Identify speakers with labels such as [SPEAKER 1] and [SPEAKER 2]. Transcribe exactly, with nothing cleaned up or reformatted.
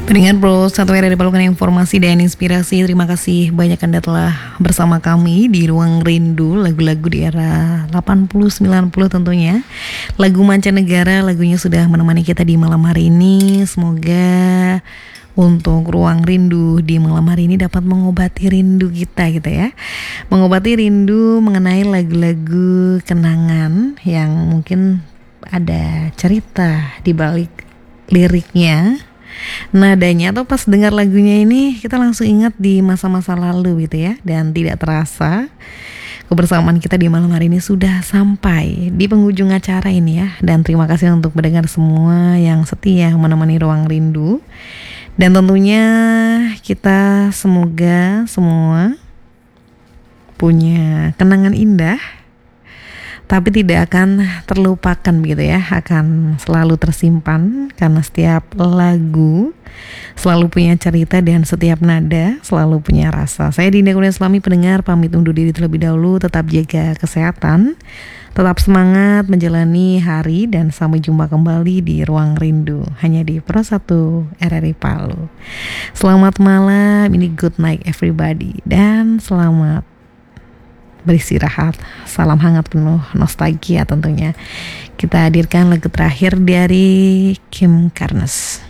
[SPEAKER 1] Pendengar Bro, satu era diperlukan informasi dan inspirasi. Terima kasih banyak Anda telah bersama kami di Ruang Rindu, lagu-lagu di era delapan puluh sembilan puluh tentunya. Lagu mancanegara, lagunya sudah menemani kita di malam hari ini. Semoga untuk Ruang Rindu di malam hari ini dapat mengobati rindu kita gitu ya. Mengobati rindu mengenai lagu-lagu kenangan yang mungkin ada cerita di balik liriknya, nadanya, atau pas dengar lagunya ini kita langsung ingat di masa-masa lalu gitu ya. Dan tidak terasa kebersamaan kita di malam hari ini sudah sampai di penghujung acara ini ya. Dan terima kasih untuk mendengar semua yang setia menemani Ruang Rindu. Dan tentunya kita semoga semua punya kenangan indah, tapi tidak akan terlupakan begitu ya, akan selalu tersimpan karena setiap lagu selalu punya cerita dan setiap nada selalu punya rasa. Saya Dinda Kurniaslami, pendengar, pamit undur diri terlebih dahulu. Tetap jaga kesehatan, tetap semangat menjalani hari, dan sampai jumpa kembali di Ruang Rindu hanya di Pro satu R R I Palu. Selamat malam, ini good night everybody, dan selamat beristirahat. Salam hangat penuh nostalgia tentunya. Kita hadirkan lagu terakhir dari Kim Carnes.